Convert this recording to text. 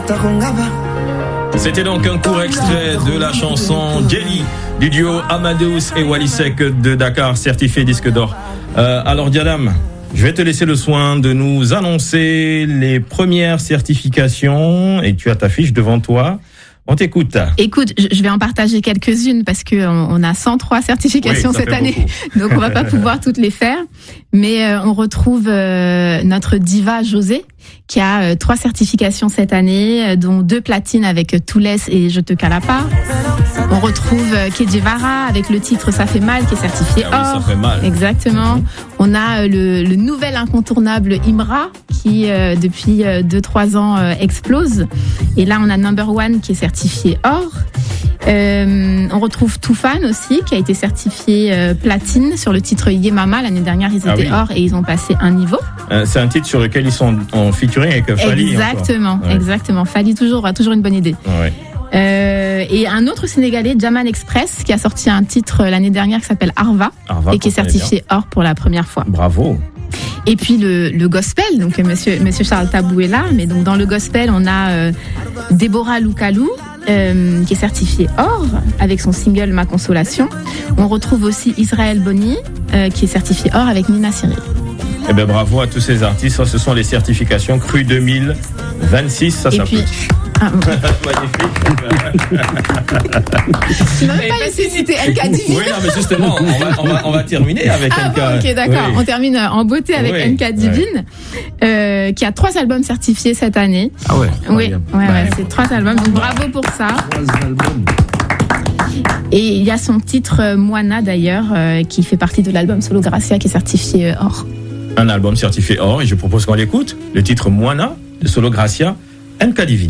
C'était donc un court extrait de la chanson Jelly du duo Amadeus et Wally Seck de Dakar, certifié disque d'or. Alors Diadam, je vais te laisser le soin de nous annoncer les premières certifications et tu as ta fiche devant toi. On t'écoute. Écoute, je vais en partager quelques-unes parce que on a 103 certifications cette année, donc on va pas pouvoir toutes les faire. Mais on retrouve notre diva José qui a 3 certifications cette année, dont 2 platines avec Toulès et Je te calapa. On retrouve Kedjevara avec le titre Ça fait mal qui est certifié or. Ça fait mal. Exactement. On a le nouvel incontournable Imra qui depuis 2-3 ans explose. Et là on a Number One qui est certifié or. On retrouve Toufan aussi qui a été certifié platine sur le titre Yemama. L'année dernière ils étaient or et ils ont passé un niveau. C'est un titre sur lequel ils sont en featuring avec Fally. Exactement, exactement. Fally toujours une bonne idée. Ouais. Et un autre Sénégalais, Jaman Express, qui a sorti un titre l'année dernière qui s'appelle Arva et qui est certifié or pour la première fois. Bravo. Et puis le gospel, donc Monsieur Charles Tabou est là, mais donc dans le gospel on a Déborah Loukalou qui est certifié or avec son single Ma Consolation. On retrouve aussi Israël Boni qui est certifié or avec Nina Cyril. Eh bien bravo à tous ces artistes, ce sont les certifications Cru 2026, ça s'appelle. Magnifique. Tu m'as même pas laissé citer NK Divine. Oui, non, mais justement, on va terminer avec NK. Bon, ok, d'accord. Oui. On termine en beauté avec NK Divine, qui a 3 albums certifiés cette année. Ah ouais. Oui, c'est 3 albums. Donc bravo pour ça. 3 albums. Et il y a son titre Moana d'ailleurs, qui fait partie de l'album Solo Gracia, qui est certifié or. Un album certifié or, et je propose qu'on l'écoute. Le titre Moana de Solo Gracia, NK Divine.